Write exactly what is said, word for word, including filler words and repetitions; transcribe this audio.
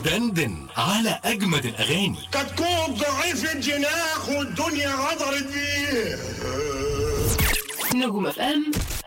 دندن على أجمد الأغاني. كتكوت ضعيف الجناح والدنيا غدرت بيه. نجوم اف ام